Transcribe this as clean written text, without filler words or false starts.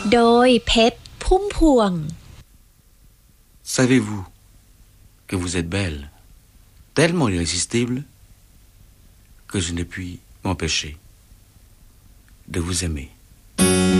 โดยเพชรพุ่มพวง Savez-vous que vous êtes belle, tellement irrésistible, que je ne puis m'empêcher de vous aimer.